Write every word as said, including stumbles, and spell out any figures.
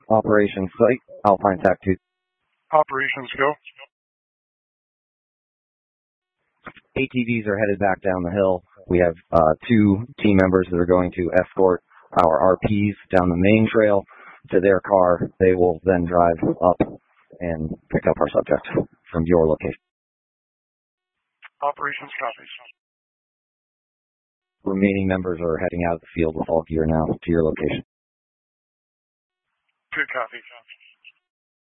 Operations site, Alpine Tac two. Operations go. A T Vs are headed back down the hill. We have uh, two team members that are going to escort our R Ps down the main trail to their car. They will then drive up and pick up our subject from your location. Operations copies. Remaining members are heading out of the field with all gear now to your location. Good copy.